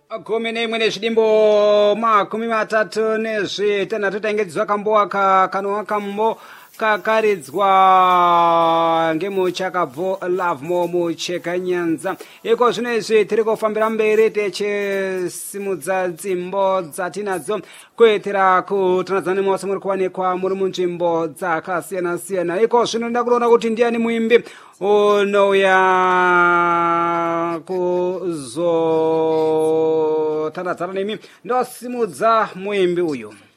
Gome mwene chidimbo makumi matatu nezvitana totengedzwa kambowa kanwa kambo kakaridzwa ngemuchakabvo love mo mucheka nyanza iko zvino izvi tiri kufambira mberi techisimudza dzimbo dzatinadzo kuitira kutanadzana nemose muri kuwanikwa muri munzvimbo dzakasiyana siyana. Iko zvino ndoda kuona kuti ndiani muimbi unouya kuzotandadzana nemi. Ndosimudza muimbi uyu.